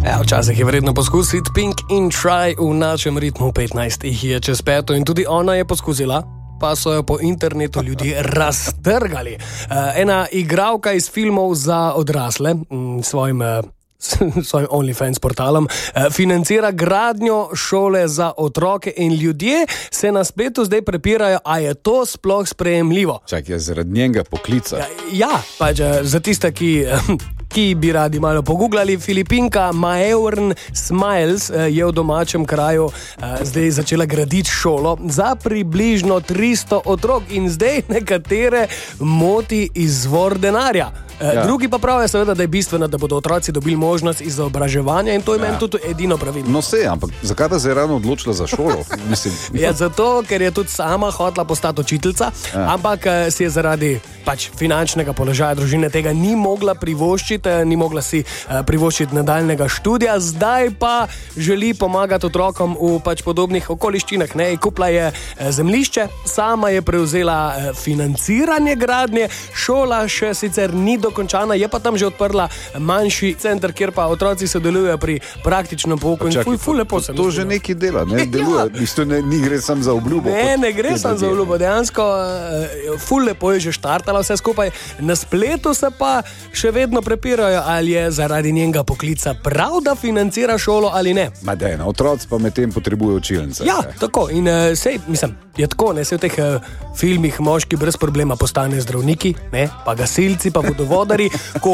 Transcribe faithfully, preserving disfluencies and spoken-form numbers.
Ja, včasih je vredno poskusiti Pink in Try v našem ritmu. petnajst jih je čez peto in tudi ona je poskusila, pa so jo po internetu ljudje raztrgali. Ena igralka iz filmov za odrasle svojim, svojim OnlyFans portalom financira gradnjo šole za otroke in ljudje se na spletu zdaj prepirajo, a je to sploh sprejemljivo. Čak, je zaradi njenega poklica. Ja, ja pač za tiste, ki... ki bi radi malo pogooglali, Filipinka Maureen Smiles je v domačem kraju zdaj začela graditi šolo za približno tristo otrok in zdaj nekatere moti izvor denarja. Ja. Drugi pa pravijo seveda, da je bistveno, da bodo otroci dobili možnost izobraževanja in to je ja. meni tudi edino pravilno. No se, ampak zakaj da se je ravno odločila za šolo? Mislim, ja, zato, ker je tudi sama hotela postati učiteljica, ja. ampak si je zaradi pač finančnega položaja družine tega ni mogla privoščiti, ni mogla si privoščiti nadaljnega študija, zdaj pa želi pomagati otrokom v pač podobnih okoliščinah. Ne? Kupila je zemljišče, sama je prevzela financiranje gradnje, šola še sicer ni dokončana, je pa tam že odprla manjši center, kjer pa otroci sodelujejo pri praktičnem pouku. Čaki, in ful, lepo se to že nekaj dela, ne deluje. Ja. Ne, ni gre sam za obljubo. Ne, ne gre sam za obljubo. Dejansko ful lepo je že štartala vse skupaj. Na spletu se pa še vedno prepirajo, ali je zaradi njenega poklica prav, da financira šolo ali ne. Ma dej, na otroci pa medtem potrebuje učilnice. Ja, tako. In uh, sej, mislim, je tako, ne, se v teh uh, filmih moški brez problema postane zdravniki, ne, pa gasilci, pa vodovodari, ko